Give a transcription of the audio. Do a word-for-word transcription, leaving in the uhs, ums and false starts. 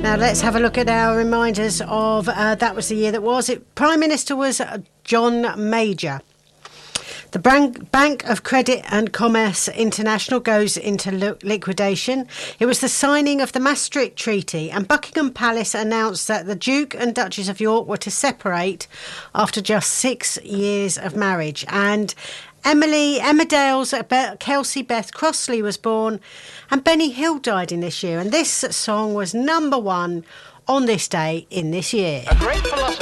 Now let's have a look at our reminders of uh, that was the year that was. It, Prime Minister was John Major. The Bank of Credit and Commerce International goes into liquidation. It was the signing of the Maastricht Treaty, and Buckingham Palace announced that the Duke and Duchess of York were to separate after just six years of marriage. And Emily Emmerdale's Kelsey Beth Crossley was born, and Benny Hill died in this year. And this song was number one on this day in this year. A great philosopher.